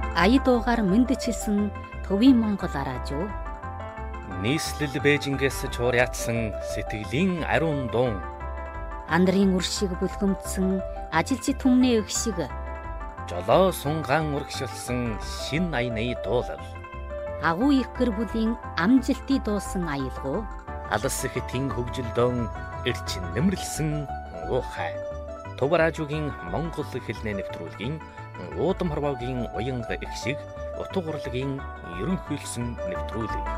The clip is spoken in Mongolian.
ая дуугаар мэндчилсэн төвийн Монгол араажуу. Нийслэл Бээжингээс чуурьяатсан сэтгэлийн ариун дуун. Андрын үр шиг бүлгэмдсэн ажилчид түмний өх шиг. Жолоо сунгаан урагшилсан шин аяны дуулал. Агуу их гэр бүлийн амжилтыг дуусан аялгуу. Алс ихтийн хөгжилдөөн эрчин нэмэрлсэн уухай. Төв радиогийн Монгол хэлний нэвтрүүлгийн уудам хорвоогийн уянга их шиг утга урлагийн ерөнхийлсөн нэвтрүүлэг.